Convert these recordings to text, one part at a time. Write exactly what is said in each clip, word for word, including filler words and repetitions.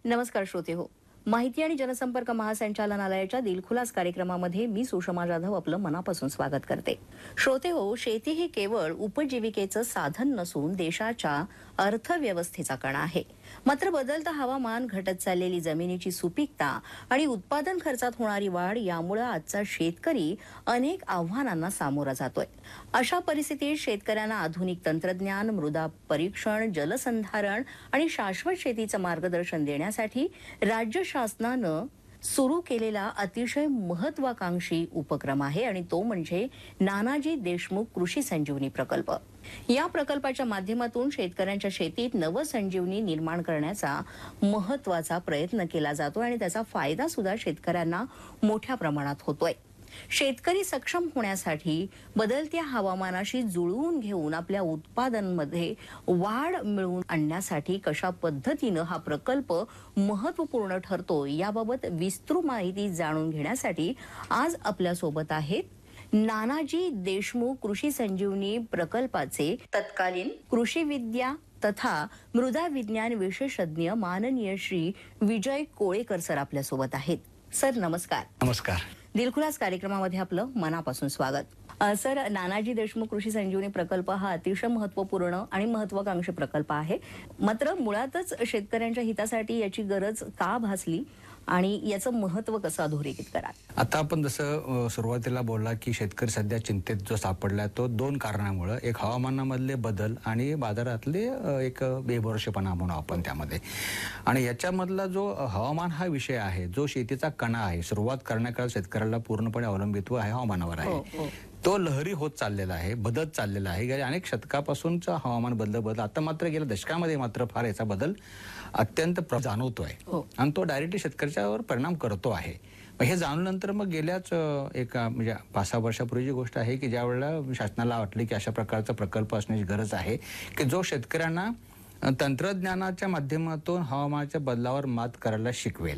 नमस्कार श्रोते हो. माहिती आणि जनसंपर्क महासंचालनालयाच्या दिलखुलास कार्यक्रमामध्ये मी सुषमा जाधव आपलं मनापासून स्वागत करते. श्रोते हो, शेती ही केवळ उपजीविकेचं साधन नसून देशाच्या अर्थव्यवस्थेचा कणा आहे. मात्र बदलतं हवामान, घटत चाललेली जमिनीची सुपीकता आणि उत्पादन खर्चात होणारी वाढ यामुळे आजचा शेतकरी अनेक आव्हानांना सामोरा जातोय. अशा परिस्थितीत शेतकऱ्यांना आधुनिक तंत्रज्ञान, मृदा परीक्षण, जलसंधारण आणि शाश्वत शेतीचं मार्गदर्शन देण्यासाठी राज्य शासनानं सुरू केलेला अतिशय महत्वाकांक्षी उपक्रम आहे आणि तो म्हणजे नानाजी देशमुख कृषी संजीवनी प्रकल्प. या प्रकल्पाच्या माध्यमातून शेतकऱ्यांच्या शेतीत नवसंजीवनी निर्माण करण्याचा महत्वाचा प्रयत्न केला जातो आणि त्याचा फायदा सुद्धा शेतकऱ्यांना मोठ्या प्रमाणात होतोय. शेतकरी सक्षम होण्यासाठी बदलत्या हवामानाशी जुळवून घेऊन आपल्या उत्पादनांमध्ये वाढ मिळवून आणण्यासाठी कशा पद्धतीनं हा प्रकल्प महत्त्वपूर्ण ठरतो याबाबत विस्तृत माहिती जाणून घेण्यासाठी आज आपल्या सोबत आहेत नानाजी देशमुख कृषी संजीवनी प्रकल्पाचे तत्कालीन कृषी विद्या तथा मृदा विज्ञान विशेषज्ञ माननीय श्री विजय कोळेकर सर आपल्या सोबत आहेत. सर नमस्कार. नमस्कार. दिलखुलास कार्यक्रमामध्ये आपलं मनापासून स्वागत. सर, नानाजी देशमुख कृषी संजीवनी प्रकल्प हा अतिशय महत्त्वपूर्ण आणि महत्वाकांक्षी प्रकल्प आहे. मात्र मुळातच शेतकऱ्यांच्या हितासाठी याची गरज का भासली आणि याचं महत्त्व कसं अधोरेखित करा? आता आपण जसं सुरुवातीला बोलला की शेतकरी सध्या चिंतेत जो सापडला तो दोन कारणामुळे, एक हवामानामधले बदल आणि बाजारातले एक बेभरोसेपणा म्हणून आपण त्यामध्ये. आणि याच्यामधला जो हवामान हा विषय आहे, जो शेतीचा कणा आहे, सुरुवात करण्याकाळ शेतकऱ्याला पूर्णपणे अवलंबित्व आहे हवामानावर आहे. तो लहरी होत चाललेला आहे, बदलत चाललेला आहे. गेल्या अनेक शतकापासूनचा हवामान बदल बदल आता मात्र गेल्या दशकामध्ये मात्र फार याचा बदल अत्यंत जाणवतोय आणि तो डायरेक्टली शेतकऱ्यावर परिणाम करतो आहे. हे जाणल्यानंतर मग गेल्याच एक म्हणजे पाच सहा वर्षापूर्वीची गोष्ट आहे की ज्या वेळेला शासनाला वाटले की अशा प्रकारचा प्रकल्प असण्याची गरज आहे की जो शेतकऱ्यांना तंत्रज्ञानाच्या माध्यमातून हवामानाच्या बदलावर मात करायला शिकवेल.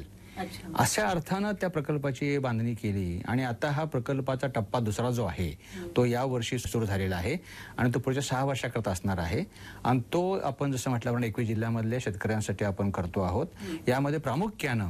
अशा अर्थानं त्या प्रकल्पाची बांधणी केली आणि आता हा प्रकल्पाचा टप्पा दुसरा जो आहे तो या वर्षी सुरू झालेला आहे आणि तो पुढच्या सहा वर्षाकरता असणार आहे. आणि तो आपण जसं म्हटल्याप्रमाणे एकवीस जिल्ह्यामधल्या शेतकऱ्यांसाठी आपण करतो आहोत. यामध्ये प्रामुख्यानं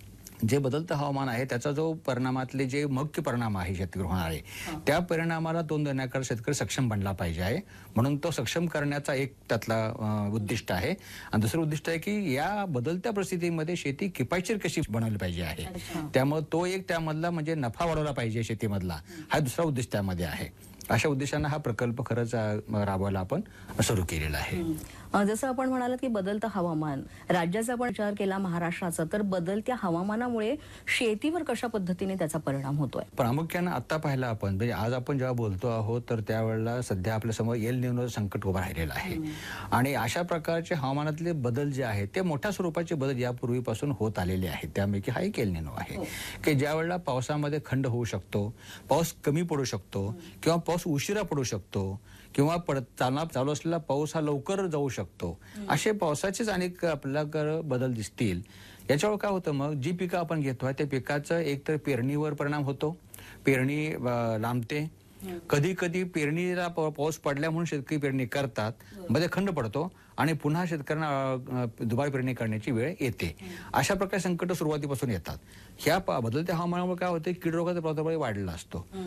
जे बदलतं हवामान आहे त्याचा जो परिणामातले जे मुख्य परिणाम आहे शेतकरी होणारे, त्या परिणामाला तोंड देण्याकरता शेतकरी सक्षम बनला पाहिजे आहे. म्हणून तो सक्षम करण्याचा एक त्यातला उद्दिष्ट आहे. आणि दुसरं उद्दिष्ट आहे की या बदलत्या परिस्थितीमध्ये शेती किफायतशीर कशी बनवली पाहिजे आहे. त्यामुळे तो एक त्यामधला म्हणजे नफा वाढवला पाहिजे शेतीमधला, हा दुसरा उद्दिष्ट त्यामध्ये आहे. अशा उद्देशानं हा प्रकल्प खरंच राबवायला आपण सुरू केलेला आहे. जसं आपण म्हणालात की बदलतं हवामान, राज्याचा पण विचार केला महाराष्ट्राचा, तर बदलत्या हवामानामुळे शेतीवर कशा पद्धतीने त्याचा परिणाम होतोय? प्रामुख्यानं आता पाहिलं आपण म्हणजे आज आपण जेव्हा बोलतो आहोत तर त्यावेळेला सध्या आपल्या समोर एल निनो संकट उभं राहिलेलं आहे. आणि अशा प्रकारचे हवामानातले बदल जे आहेत ते मोठ्या स्वरूपाचे बदल यापूर्वीपासून होत आलेले आहेत. त्यापैकी हा एक एल निनो आहे की ज्या वेळेला पावसामध्ये खंड होऊ शकतो, पाऊस कमी पडू शकतो किंवा पाऊस उशिरा पडू शकतो किंवा पडत चालना चालू असलेला पाऊस हा लवकर जाऊ शकतो. असे पावसाचेच अनेक आपल्याला बदल दिसतील. याच्यावर काय होतं, मग जी पिकं आपण घेतोय त्या पिकाचं एकतर पेरणीवर परिणाम होतो, पेरणी लांबते. कधी कधी पेरणीला पाऊस पडल्या म्हणून शेतकरी पेरणी करतात, मध्ये खंड पडतो आणि पुन्हा शेतकऱ्यांना दुबार पेरणी करण्याची वेळ येते. अशा प्रकारे संकट सुरुवातीपासून येतात. ह्या बदलत्या हवामानामुळे काय होते, कीड रोगाचा प्रादुर्भाव वाढलेला असतो.